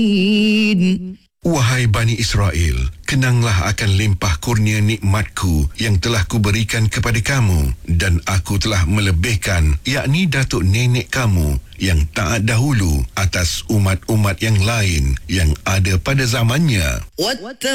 Wahai Bani Israel, kenanglah akan limpah kurnia nikmatku yang telah kuberikan kepada kamu, dan aku telah melebihkan, yakni datuk nenek kamu yang taat dahulu atas umat-umat yang lain yang ada pada zamannya.